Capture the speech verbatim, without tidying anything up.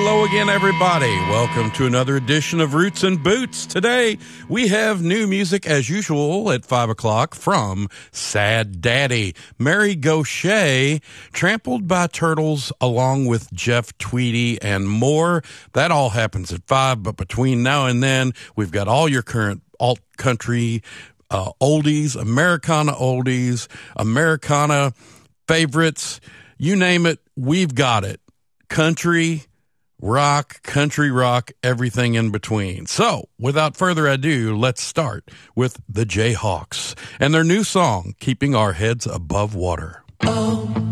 Hello again, everybody. Welcome to another edition of Roots and Boots. Today, we have new music as usual at five o'clock from Sad Daddy, Mary Gauthier, Trampled by Turtles, along with Jeff Tweedy and more. That all happens at five, but between now and then, we've got all your current alt country, uh, oldies, Americana oldies, Americana favorites, you name it, we've got it. Country, rock, country rock, everything in between. So, without further ado, let's start with the Jayhawks and their new song, Keeping Our Heads Above Water. Oh.